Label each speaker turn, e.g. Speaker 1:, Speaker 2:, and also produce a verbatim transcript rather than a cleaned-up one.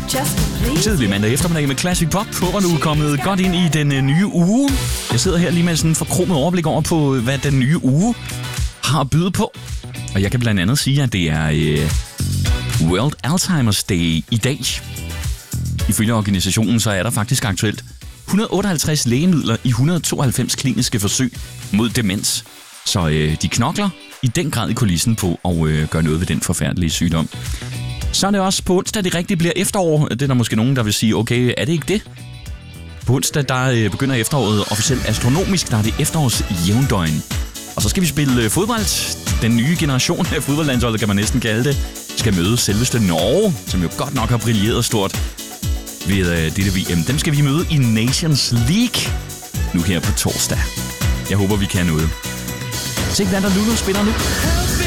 Speaker 1: Tidlig mandag eftermiddag med Classic Pop. Håber, du er kommet godt ind i den uh, nye uge. Jeg sidder her lige med sådan en forkromet overblik over på, hvad den nye uge har at byde på. Og jeg kan blandt andet sige, at det er uh, World Alzheimer's Day i dag. Ifølge organisationen så er der faktisk aktuelt et hundrede og otteoghalvtreds lægemidler i et hundrede og tooghalvfems kliniske forsøg mod demens. Så uh, de knokler i den grad i kulissen på at uh, gøre noget ved den forfærdelige sygdom. Så er det også på onsdag, det rigtigt bliver efterår. Det er der måske nogen, der vil sige, okay, er det ikke det? På onsdag, der begynder efteråret officielt astronomisk. Der er det efterårs jævndøgn. Og så skal vi spille fodbold. Den nye generation af fodboldlandsholdet, kan man næsten kalde det, skal møde selveste Norge, som jo godt nok har brilleret stort ved uh, dette V M. Dem skal vi møde i Nations League nu her på torsdag. Jeg håber, vi kan noget. Se, hvordan der Lulu spiller nu.